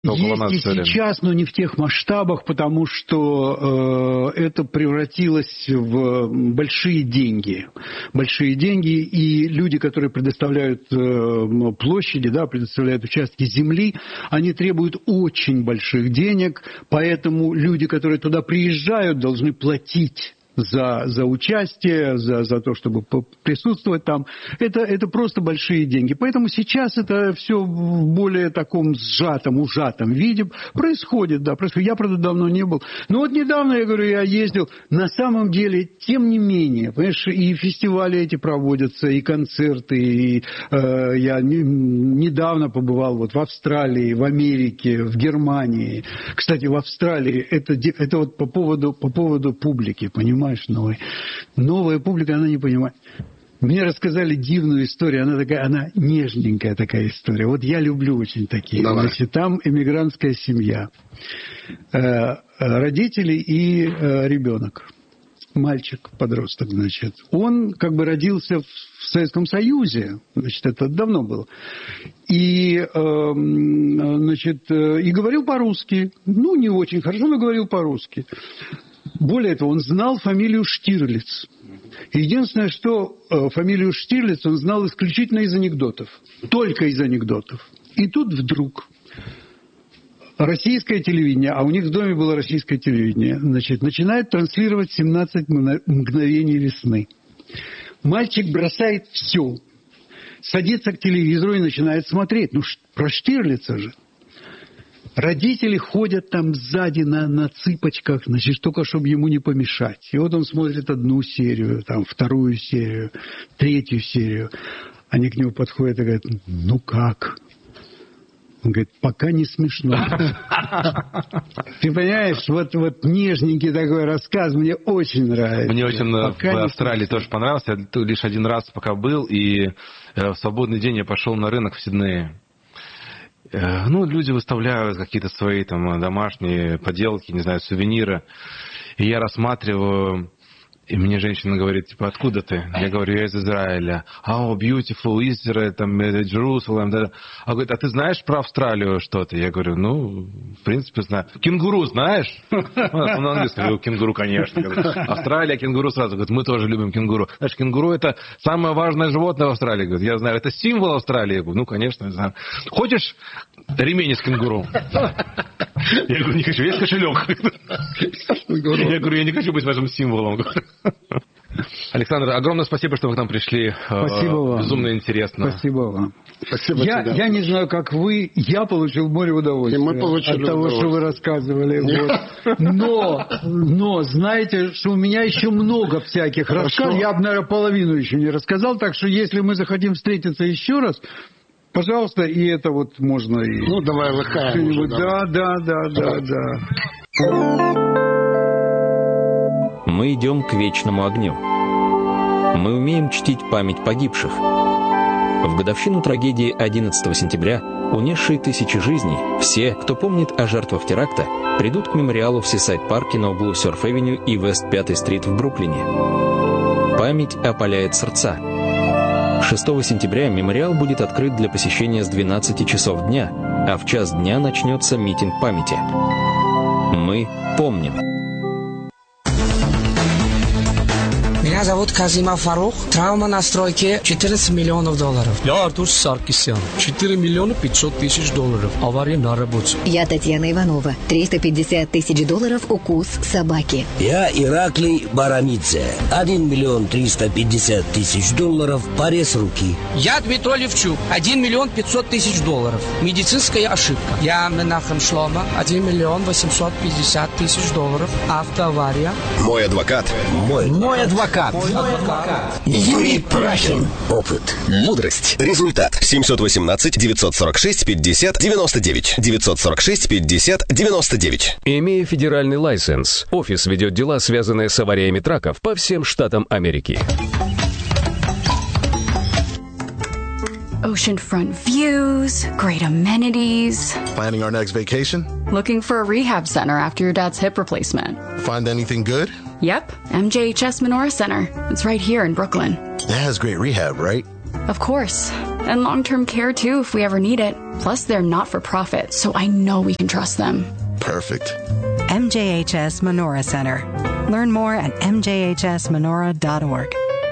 Есть и сейчас, но не в тех масштабах, потому что это превратилось в большие деньги. Большие деньги, и люди, которые предоставляют площади, да, предоставляют участки земли, они требуют очень больших денег, поэтому люди, которые туда приезжают, должны платить за участие, за то, чтобы присутствовать там. Это просто большие деньги. Поэтому сейчас это все в более таком ужатом виде происходит. Да, происходит. Я, правда, давно не был. Но вот недавно, я говорю, я ездил. На самом деле, тем не менее, понимаешь, и фестивали эти проводятся, и концерты. И, я недавно побывал вот в Австралии, в Америке, в Германии. Кстати, в Австралии это вот по поводу публики, понимаешь? Новая публика, она не понимает. Мне рассказали дивную историю, она нежненькая такая история. Вот я люблю очень такие. Значит, там эмигрантская семья. Родители и ребенок. Мальчик, подросток, значит. Он как бы родился в Советском Союзе, значит, это давно было. И, значит, и говорил по-русски. Ну, не очень хорошо, но говорил по-русски. Более того, он знал фамилию Штирлиц. Единственное, что фамилию Штирлиц он знал исключительно из анекдотов. Только из анекдотов. И тут вдруг российское телевидение, а у них в доме было российское телевидение, значит, начинает транслировать 17 мгновений весны. Мальчик бросает все, садится к телевизору и начинает смотреть. Ну, про Штирлица же. Родители ходят там сзади на цыпочках, значит, только чтобы ему не помешать. И вот он смотрит одну серию, там, вторую серию, третью серию. Они к нему подходят и говорят: ну как? Он говорит: пока не смешно. Ты понимаешь, вот нежненький такой рассказ мне очень нравится. Мне очень в Австралии тоже понравился. Я лишь один раз пока был, и в свободный день я пошел на рынок в Сиднее. Ну, люди выставляют какие-то свои там домашние поделки, не знаю, сувениры. И я рассматриваю, и мне женщина говорит, типа, откуда ты? Я говорю, я из Израиля. Oh, beautiful Israel, там, Jerusalem. Да. А говорит, а ты знаешь про Австралию что-то? Я говорю, ну, в принципе, знаю. Кенгуру знаешь? На английском говорю, кенгуру, конечно. Австралия, кенгуру сразу. Говорит, мы тоже любим кенгуру. Знаешь, кенгуру это самое важное животное в Австралии. Говорит, я знаю, это символ Австралии. Я говорю, ну, конечно, я знаю. Хочешь ремень из кенгуру? Я говорю, не хочу, есть кошелек. Я говорю, я не хочу быть вашим символом. Александр, огромное спасибо, что вы к нам пришли. Спасибо вам. Безумно интересно. Спасибо вам. Спасибо я не знаю, как вы, я получил море удовольствия от того, что вы рассказывали. Вот. Но знаете, что у меня еще много всяких рассказов. Я бы, наверное, половину еще не рассказал, так что если мы захотим встретиться еще раз, пожалуйста, и это вот можно и... Ну, давай лыхаем. Да. Мы идем к вечному огню. Мы умеем чтить память погибших. В годовщину трагедии 11 сентября, унесшей тысячи жизней, все, кто помнит о жертвах теракта, придут к мемориалу в Сисайд-парке на углу Сёрф-авеню и Вест-5-стрит в Бруклине. Память опаляет сердца. 6 сентября мемориал будет открыт для посещения с 12 часов дня, а в час дня начнется митинг памяти. Мы помним. Меня зовут Казима Фарух. Травма на стройке $14 миллионов. Я Артур Саркисян. $4 миллиона 500 тысяч. Авария на работе. Я Татьяна Иванова. $350 тысяч. Укус собаки. Я Ираклий Барамидзе. $1 миллион 350 тысяч. Порез руки. Я Дмитрий Левчук. $1 миллион 500 тысяч. Медицинская ошибка. Я Менахем Шлома. $1 миллион 850 тысяч. Автоавария. Мой адвокат. Мой адвокат. Юрий Прахин. Опыт. Мудрость. Результат. 718-946-50-99. 946-50-99. Имея федеральный лайсенс, офис ведет дела, связанные с авариями траков по всем штатам Америки. Oceanfront views, great amenities. Planning our next vacation? Looking for a rehab center after your dad's hip replacement. Find anything good? Yep, MJHS Menorah Center. It's right here in Brooklyn. It has great rehab, right? Of course. And long-term care, too, if we ever need it. Plus, they're not-for-profit, so I know we can trust them. Perfect. MJHS Menorah Center. Learn more at mjhsmenorah.org.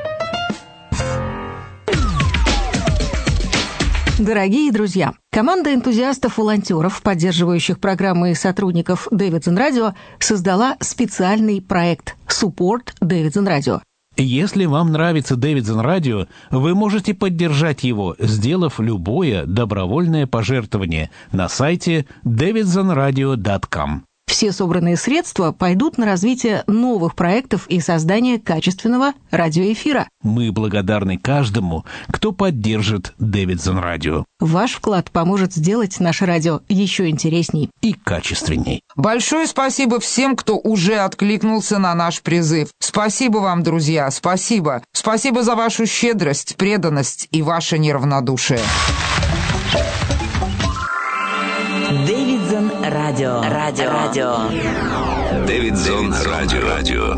Дорогие друзья, команда энтузиастов-волонтеров, поддерживающих программы сотрудников Davidson Radio, создала специальный проект «Support Davidson Radio». Если вам нравится Davidson Radio, вы можете поддержать его, сделав любое добровольное пожертвование на сайте davidsonradio.com. Все собранные средства пойдут на развитие новых проектов и создание качественного радиоэфира. Мы благодарны каждому, кто поддержит Davidson Radio. Ваш вклад поможет сделать наше радио еще интересней и качественней. Большое спасибо всем, кто уже откликнулся на наш призыв. Спасибо вам, друзья, спасибо. Спасибо за вашу щедрость, преданность и ваше неравнодушие. Davidson Radio. Davidson Radio.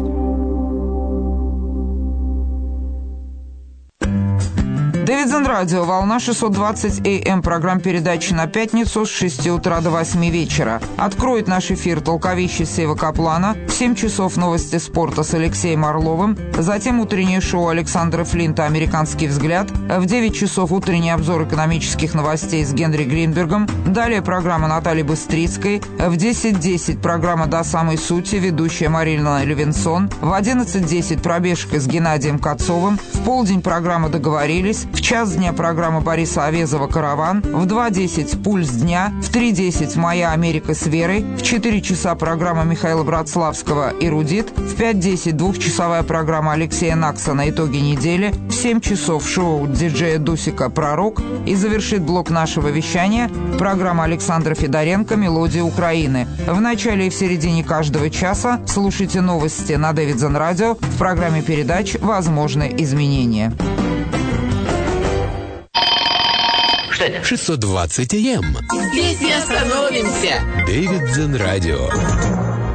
Davidson Radio, волна 620 АМ, программ передачи на пятницу с 6 утра до 8 вечера. Откроет наш эфир толковище Сева Каплана, в 7 часов новости спорта с Алексеем Орловым, затем утреннее шоу Александра Флинта «Американский взгляд», в 9 часов утренний обзор экономических новостей с Генри Гринбергом, далее программа Натальи Быстрицкой, в 10:10 программа «До самой сути», ведущая Марина Левинсон, в 11:10 пробежка с Геннадием Кацовым, в полдень программа «Договорились», в час дня программа Бориса Овезова «Караван», в 2:10 «Пульс дня», в 3:10 «Моя Америка с Верой», в 4 часа программа Михаила Братславского «Эрудит», в 5:10 двухчасовая программа Алексея Наксона «Итоги недели», в 7 часов шоу диджея Дусика «Пророк» и завершит блок нашего вещания программа Александра Федоренко «Мелодия Украины». В начале и в середине каждого часа слушайте новости на Davidson Radio в программе передач «Возможны изменения». 620 АМ. Здесь не остановимся. Davidson Radio.